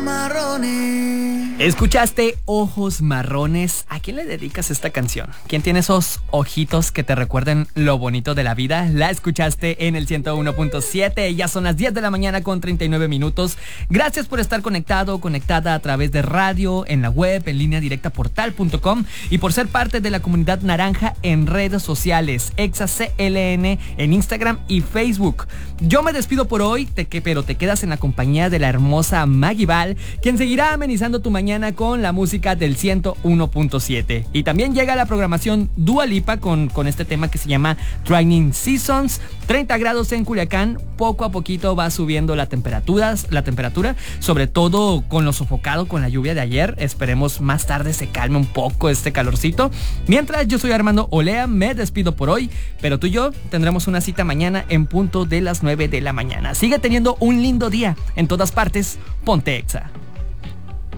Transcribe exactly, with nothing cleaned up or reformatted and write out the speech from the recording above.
marrones. ¿Escuchaste Ojos Marrones? ¿A quién le dedicas esta canción? ¿Quién tiene esos ojitos que te recuerden lo bonito de la vida? La escuchaste en el ciento uno punto siete. Ya son las diez de la mañana con treinta y nueve minutos. Gracias por estar conectado, conectada a través de radio, en la web, en línea directa portal punto com y por ser parte de la comunidad naranja en redes sociales, Exa C L N en Instagram y Facebook. Yo me despido por hoy, te que, pero te quedas en la compañía de la hermosa Maggie Val, quien seguirá amenizando tu mañana con la música del ciento uno punto siete. Y también llega la programación Dua Lipa con, con este tema que se llama Training Seasons. treinta grados en Culiacán, poco a poquito va subiendo la temperatura, la temperatura, sobre todo con lo sofocado con la lluvia de ayer. Esperemos más tarde se calme un poco este calorcito. Mientras, yo soy Armando Olea, me despido por hoy, pero tú y yo tendremos una cita mañana en punto de las nueve de la mañana. Sigue teniendo un lindo día en todas partes, ponte Exa.